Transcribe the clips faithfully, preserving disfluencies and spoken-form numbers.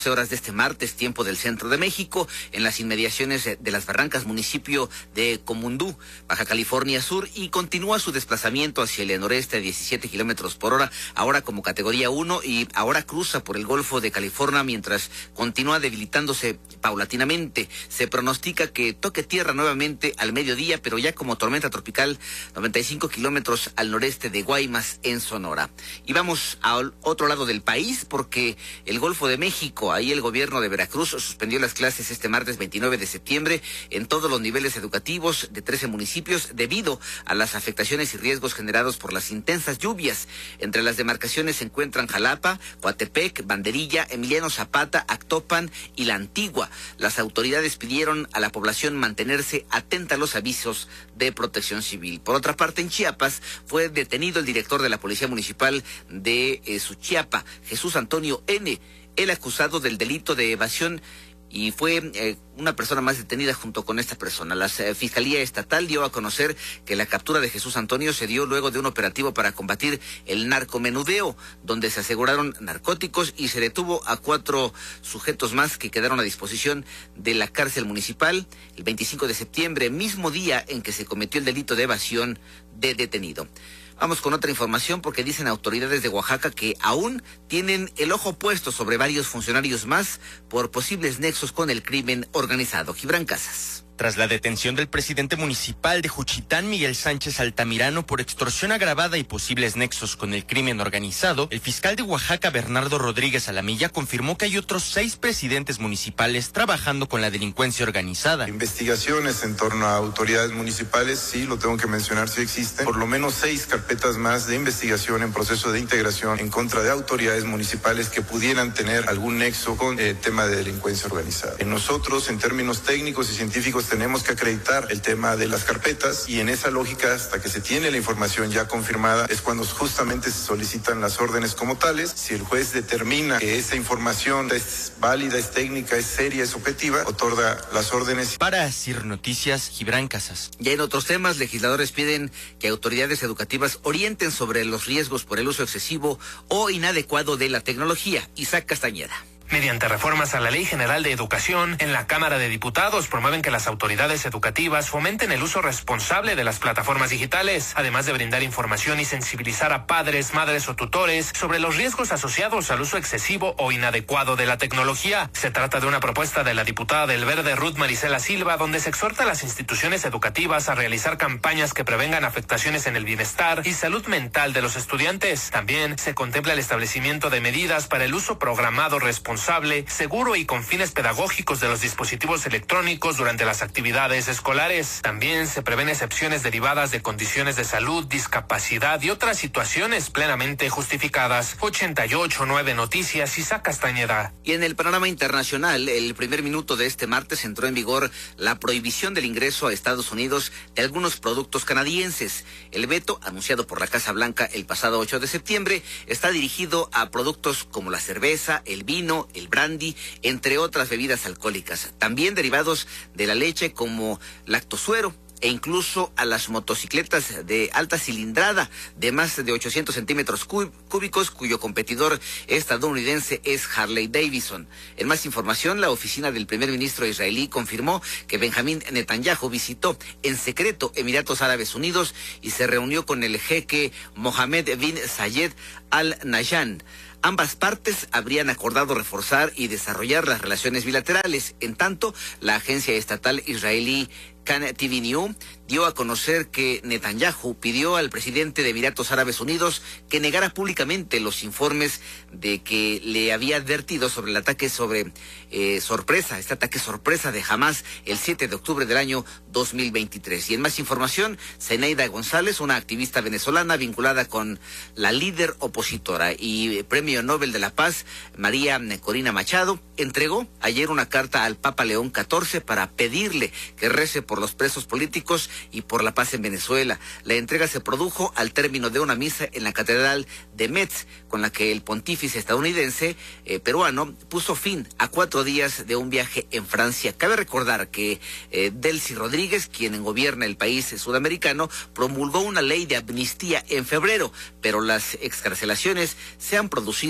horas de este martes, tiempo del centro de México, en las inmediaciones de Las Barrancas, municipio de Comundú, Baja California Sur, y continúa su desplazamiento hacia el noreste a diecisiete kilómetros por hora, ahora como categoría uno, y ahora cruza por el Golfo de California mientras continúa debilitándose paulatinamente. Se pronostica que toque tierra nuevamente al mediodía, pero ya como tormenta tropical, noventa y cinco kilómetros al noreste de Guaymas, en Sonora. Y vamos al otro lado del país, porque el Golfo de México, ahí el gobierno de Veracruz suspendió las clases este martes veintinueve de septiembre en todos los niveles educativos de trece municipios debido a las afectaciones y riesgos generados por las intensas lluvias. Entre las demarcaciones se encuentran Jalapa, Coatepec, Banderilla, Emiliano Zapata, Actopan y La Antigua. Las autoridades pidieron a la población mantenerse atenta a los avisos de protección civil. Por otra parte, en Chiapas fue detenido el director de la Policía Municipal de eh, Suchiapa, Jesús Antonio N., el acusado del delito de evasión, y fue eh, una persona más detenida junto con esta persona. La eh, Fiscalía Estatal dio a conocer que la captura de Jesús Antonio se dio luego de un operativo para combatir el narcomenudeo, donde se aseguraron narcóticos y se detuvo a cuatro sujetos más que quedaron a disposición de la cárcel municipal el veinticinco de septiembre, mismo día en que se cometió el delito de evasión de detenido. Vamos con otra información, porque dicen autoridades de Oaxaca que aún tienen el ojo puesto sobre varios funcionarios más por posibles nexos con el crimen organizado. Gibran Casas. Tras la detención del presidente municipal de Juchitán, Miguel Sánchez Altamirano, por extorsión agravada y posibles nexos con el crimen organizado, el fiscal de Oaxaca, Bernardo Rodríguez Alamilla, confirmó que hay otros seis presidentes municipales trabajando con la delincuencia organizada. Investigaciones en torno a autoridades municipales, sí, lo tengo que mencionar, sí existen. Por lo menos seis carpetas más de investigación en proceso de integración en contra de autoridades municipales que pudieran tener algún nexo con el tema de delincuencia organizada. En nosotros, en términos técnicos y científicos, tenemos que acreditar el tema de las carpetas, y en esa lógica, hasta que se tiene la información ya confirmada, es cuando justamente se solicitan las órdenes como tales. Si el juez determina que esa información es válida, es técnica, es seria, es objetiva, otorga las órdenes. Para CIR Noticias, Gibran Casas. Ya en otros temas, legisladores piden que autoridades educativas orienten sobre los riesgos por el uso excesivo o inadecuado de la tecnología. Isaac Castañeda. Mediante reformas a la Ley General de Educación, en la Cámara de Diputados promueven que las autoridades educativas fomenten el uso responsable de las plataformas digitales, además de brindar información y sensibilizar a padres, madres o tutores sobre los riesgos asociados al uso excesivo o inadecuado de la tecnología. Se trata de una propuesta de la diputada del Verde, Ruth Marisela Silva, donde se exhorta a las instituciones educativas a realizar campañas que prevengan afectaciones en el bienestar y salud mental de los estudiantes. También se contempla el establecimiento de medidas para el uso programado responsable, seguro y con fines pedagógicos de los dispositivos electrónicos durante las actividades escolares. También se prevén excepciones derivadas de condiciones de salud, discapacidad y otras situaciones plenamente justificadas. ochenta y ocho punto nueve Noticias, Isaac Castañeda. Y en el panorama internacional, el primer minuto de este martes entró en vigor la prohibición del ingreso a Estados Unidos de algunos productos canadienses. El veto, anunciado por la Casa Blanca el pasado ocho de septiembre, está dirigido a productos como la cerveza, el vino, el brandy, entre otras bebidas alcohólicas, también derivados de la leche como lactosuero, e incluso a las motocicletas de alta cilindrada de más de ochocientos centímetros cúbicos, cuyo competidor estadounidense es Harley Davidson. En más información, la oficina del primer ministro israelí confirmó que Benjamín Netanyahu visitó en secreto Emiratos Árabes Unidos y se reunió con el jeque Mohammed bin Zayed Al Nahyan. Ambas partes habrían acordado reforzar y desarrollar las relaciones bilaterales. En tanto, la agencia estatal israelí Can T V News dio a conocer que Netanyahu pidió al presidente de Emiratos Árabes Unidos que negara públicamente los informes de que le había advertido sobre el ataque sobre eh, sorpresa, este ataque sorpresa de Hamas el siete de octubre del año dos mil veintitrés. Y en más información, Zenaida González, una activista venezolana vinculada con la líder opositora y premio Nobel de la Paz, María Corina Machado, entregó ayer una carta al Papa León catorce para pedirle que rece por los presos políticos y por la paz en Venezuela. La entrega se produjo al término de una misa en la Catedral de Metz, con la que el pontífice estadounidense eh, peruano puso fin a cuatro días de un viaje en Francia. Cabe recordar que eh, Delcy Rodríguez, quien gobierna el país sudamericano, promulgó una ley de amnistía en febrero, pero las excarcelaciones se han producido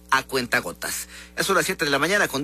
a cuentagotas. Ya son las siete de la mañana con